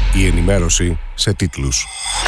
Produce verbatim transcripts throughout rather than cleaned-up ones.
Η ενημέρωση σε τίτλους.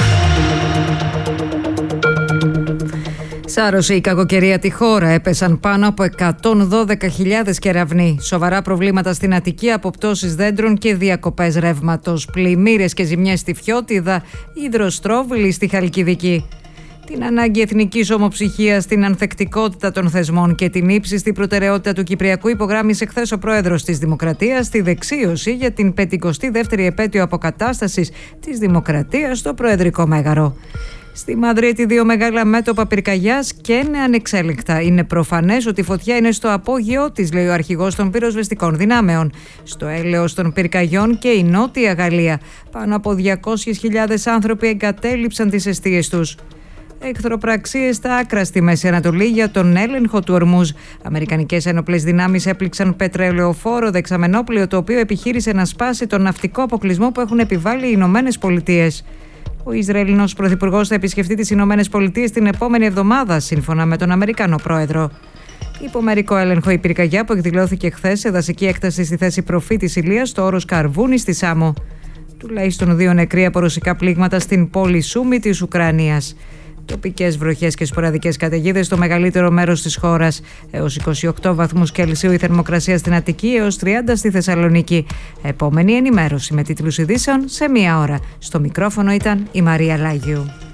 Σάρωσε η κακοκαιρία τη χώρα. Έπεσαν πάνω από εκατόν δώδεκα χιλιάδες κεραυνοί. Σοβαρά προβλήματα στην Αττική από πτώσεις δέντρων και διακοπές ρεύματος. Πλημμύρες και ζημιές στη Φιώτιδα, υδροστρόβιλοι στη Χαλκιδική. Την ανάγκη εθνικής ομοψυχίας, την ανθεκτικότητα των θεσμών και την ύψιστη προτεραιότητα του Κυπριακού υπογράμμισε χθες ο πρόεδρος της Δημοκρατίας στη δεξίωση για την πενηκοστή δεύτερη επέτειο αποκατάστασης της Δημοκρατίας στο Προεδρικό Μέγαρο. Στη Μαδρίτη, δύο μεγάλα μέτωπα πυρκαγιάς καίνε ανεξέλεγκτα. Είναι προφανές ότι η φωτιά είναι στο απόγειό της, λέει ο αρχηγός των πυροσβεστικών δυνάμεων. Στο έλεος των πυρκαγιών και η Νότια Γαλλία. Πάνω από διακόσιες χιλιάδες άνθρωποι εγκατέλειψαν τις εστίες τους. Εχθροπραξίες στα άκρα στη Μέση Ανατολή για τον έλεγχο του Ορμούζ. Αμερικανικές ένοπλες δυνάμεις έπληξαν πετρελαιοφόρο δεξαμενόπλαιο, το οποίο επιχείρησε να σπάσει τον ναυτικό αποκλεισμό που έχουν επιβάλει οι Ηνωμένες Πολιτείες. Ο Ισραηλινός Πρωθυπουργός θα επισκεφτεί τις Ηνωμένες Πολιτείες την επόμενη εβδομάδα, σύμφωνα με τον Αμερικανό Πρόεδρο. Υπό μερικό έλεγχο η πυρκαγιά που εκδηλώθηκε χθες σε δασική έκταση στη θέση Προφή της Ηλίας στο όρος Καρβούνη στη Σάμο. Τουλάχιστον δύο νεκροί από ρωσικά πλήγματα στην πόλη Σούμι της Ουκρανίας. Τοπικές βροχές και σποραδικές καταιγίδες στο μεγαλύτερο μέρος της χώρας. Έως είκοσι οκτώ βαθμούς Κελσίου η θερμοκρασία στην Αττική, έως τριάντα στη Θεσσαλονίκη. Επόμενη ενημέρωση με τίτλους ειδήσεων σε μία ώρα. Στο μικρόφωνο ήταν η Μαρία Λάγιου.